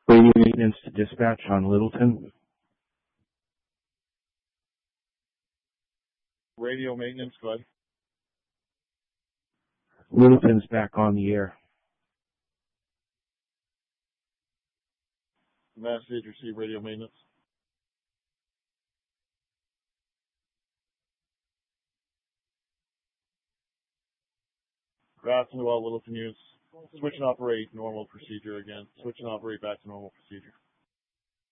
Radio maintenance to dispatch on Littleton. Radio maintenance, go ahead. Littleton's back on the air. Message received, radio maintenance. Grafton to all Littleton units. Switch and operate normal procedure again. Switch and operate back to normal procedure.